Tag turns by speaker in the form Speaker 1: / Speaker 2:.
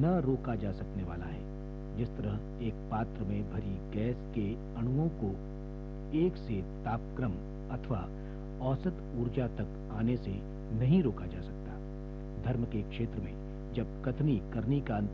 Speaker 1: न रोका जा सकने वाला है। जिस तरह एक पात्र में भरी गैस के अणुओं को एक से तापक्रम अथवा औसत ऊर्जा तक आने से नहीं रोका जा सकता, धर्म के क्षेत्र में जब कथनी करनी का